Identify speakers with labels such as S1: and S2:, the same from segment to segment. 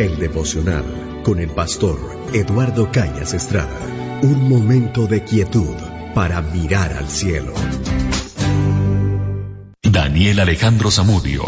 S1: El devocional con el pastor Eduardo Cañas Estrada. Un momento de quietud para mirar al cielo.
S2: Daniel Alejandro Zamudio.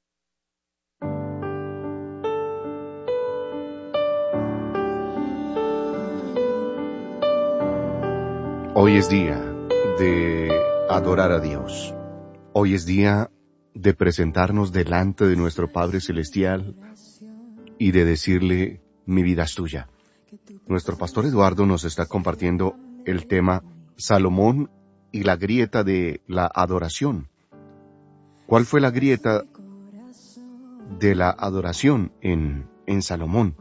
S3: Hoy es día de adorar a Dios. Hoy es día de presentarnos delante de nuestro Padre Celestial y de decirle, mi vida es tuya. Nuestro pastor Eduardo nos está compartiendo el tema Salomón y la grieta de la adoración. ¿Cuál fue la grieta de la adoración en Salomón?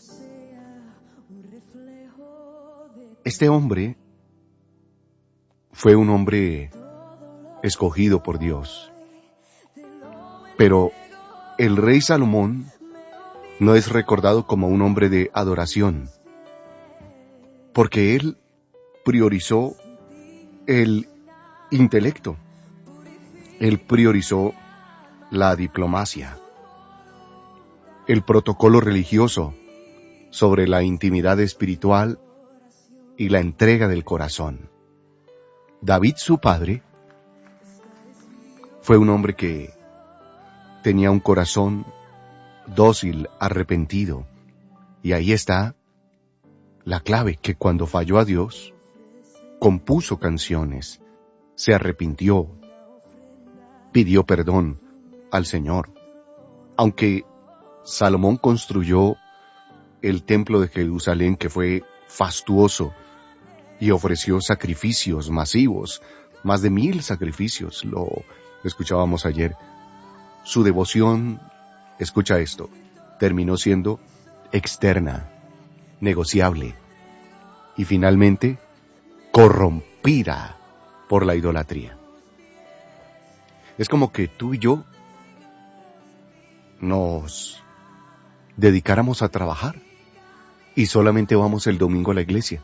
S3: Este hombre fue un hombre escogido por Dios. Pero el rey Salomón no es recordado como un hombre de adoración, porque él priorizó el intelecto, él priorizó la diplomacia, el protocolo religioso sobre la intimidad espiritual y la entrega del corazón. David, su padre, fue un hombre que tenía un corazón dócil, arrepentido. Y ahí está la clave, que cuando falló a Dios, compuso canciones, se arrepintió, pidió perdón al Señor. Aunque Salomón construyó el templo de Jerusalén, que fue fastuoso, y ofreció sacrificios masivos, más de 1000 sacrificios, lo escuchábamos ayer. Su devoción, escucha esto, terminó siendo externa, negociable y finalmente corrompida por la idolatría. Es como que tú y yo nos dedicáramos a trabajar y solamente vamos el domingo a la iglesia.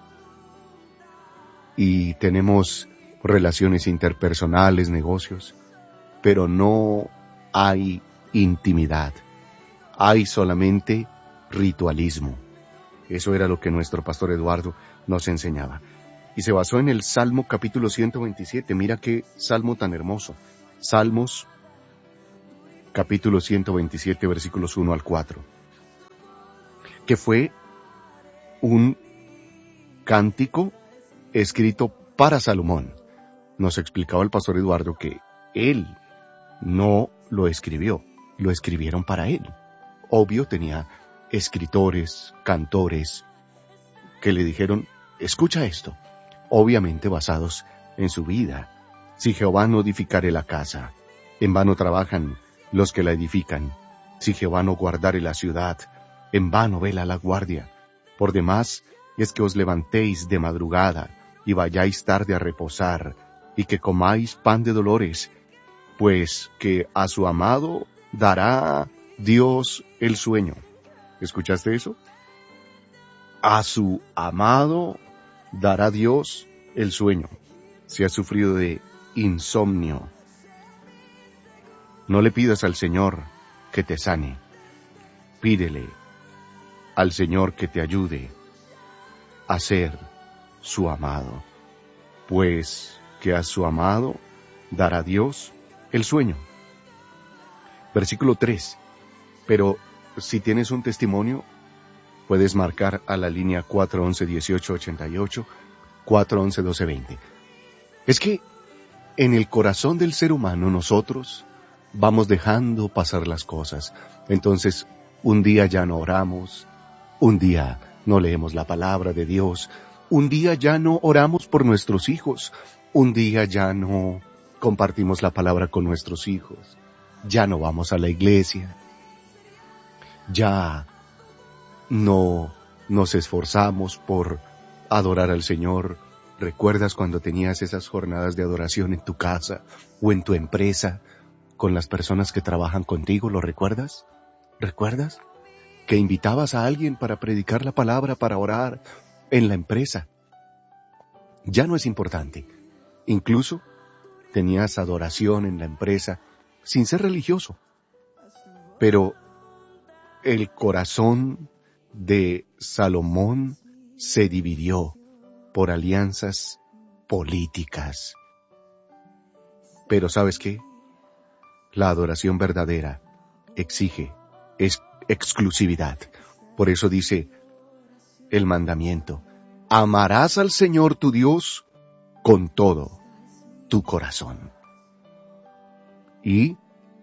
S3: Y tenemos relaciones interpersonales, negocios, pero no hay intimidad. Hay solamente ritualismo. Eso era lo que nuestro pastor Eduardo nos enseñaba. Y se basó en el Salmo capítulo 127. Mira qué salmo tan hermoso. Salmos capítulo 127, versículos 1 al 4. Que fue un cántico escrito para Salomón. Nos explicaba el pastor Eduardo que él no lo escribió, lo escribieron para él. Obvio, tenía escritores, cantores, que le dijeron, escucha esto, obviamente basados en su vida. Si Jehová no edificare la casa, en vano trabajan los que la edifican. Si Jehová no guardare la ciudad, en vano vela la guardia. Por demás es que os levantéis de madrugada y vayáis tarde a reposar, y que comáis pan de dolores, pues que a su amado dará Dios el sueño. ¿Escuchaste eso? A su amado dará Dios el sueño. Si has sufrido de insomnio, no le pidas al Señor que te sane. Pídele al Señor que te ayude a ser su amado, pues que a su amado dará Dios el sueño. Versículo 3. Pero si tienes un testimonio, puedes marcar a la línea 411-1888, 411-1220. Es que en el corazón del ser humano nosotros vamos dejando pasar las cosas. Entonces, un día ya no oramos, un día no leemos la palabra de Dios, un día ya no oramos por nuestros hijos, un día ya no compartimos la palabra con nuestros hijos, ya no vamos a la iglesia, ya no nos esforzamos por adorar al Señor. ¿Recuerdas cuando tenías esas jornadas de adoración en tu casa o en tu empresa con las personas que trabajan contigo? ¿Lo recuerdas? ¿Recuerdas? Que invitabas a alguien para predicar la palabra, para orar en la empresa. Ya no es importante. Incluso tenías adoración en la empresa sin ser religioso. Pero el corazón de Salomón se dividió por alianzas políticas. Pero ¿sabes qué? La adoración verdadera exige exclusividad. Por eso dice el mandamiento: amarás al Señor tu Dios con todo tu corazón. Y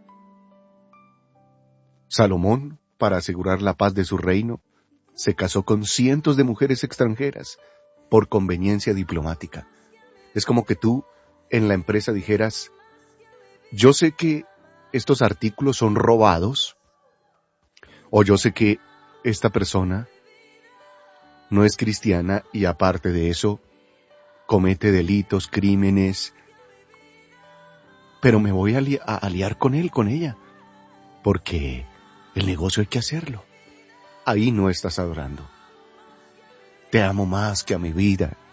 S3: Salomón, para asegurar la paz de su reino, se casó con cientos de mujeres extranjeras por conveniencia diplomática. Es como que tú en la empresa dijeras: yo sé que estos artículos son robados, o yo sé que esta persona no es cristiana y aparte de eso comete delitos, crímenes, pero me voy a aliar con él, con ella, porque el negocio hay que hacerlo. Ahí no estás adorando. Te amo más que a mi vida.